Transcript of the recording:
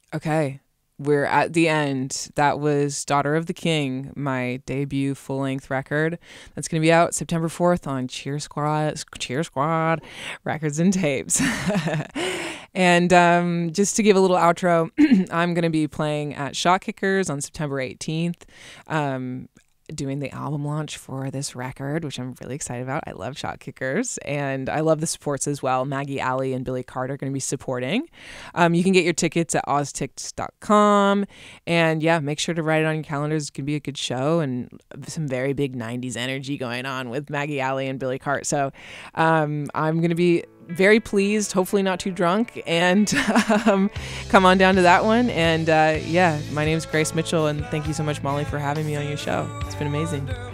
Okay. We're at the end. That was Daughter of the King, my debut full length record. That's going to be out September 4th on Cheer Squad Records and Tapes. And just to give a little outro, I'm going to be playing at Shot Kickers on September 18th. Doing the album launch for this record, which I'm really excited about. I love Shot Kickers and I love the supports as well. Maggie Alley and Billy Carter are going to be supporting. You can get your tickets at oztix.com. And yeah, make sure to write it on your calendars. It's going to be a good show and some very big 90s energy going on with Maggie Alley and Billy Carter. So I'm going to be very pleased, hopefully not too drunk, and come on down to that one. And yeah, my name is Grace Mitchell, and thank you so much, Molly, for having me on your show. It's been amazing.